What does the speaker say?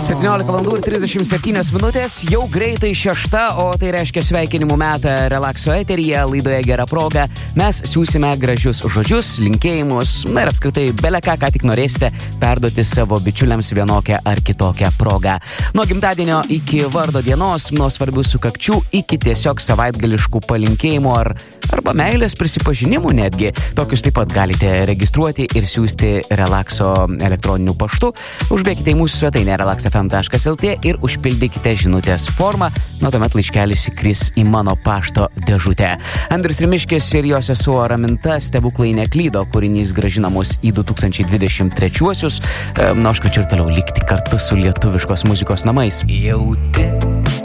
17:37, jau greitai 6, o tai reiškia sveikinimų metą Relakso eteryje, laidoje Gera proga. Mes siūsime gražius žodžius, linkėjimus, na ir apskritai beleką, ką tik norėsite perduoti savo bičiuliams vienokią ar kitokią progą. Nuo gimtadienio iki vardo dienos, nuo svarbių sukakčių iki tiesiog savaitgališkų palinkėjimų arba meilės prisipažinimų netgi. Tokius taip pat galite registruoti ir siūsti Relakso elektroniniu paštu. Užbėkite į mūsų svetainę relaxfm.lt ir užpildykite žinutės formą, nuo tuomet laiškelis įkris į mano pašto dėžutę. Andrius Rimiškis ir jo sesuo Raminta Stebuklai neklydo kūrinys grąžina mus į 2023-uosius. Na, aš kviečiu ir toliau likti kartu su lietuviškos muzikos namais. Jauti